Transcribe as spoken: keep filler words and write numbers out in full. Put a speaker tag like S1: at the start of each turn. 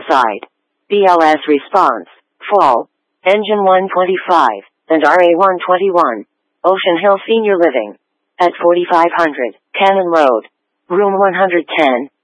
S1: side. B L S response, fall, engine one twenty-five, and R A one twenty-one, Ocean Hill Senior Living. At forty-five hundred, Cannon Road, room one hundred ten,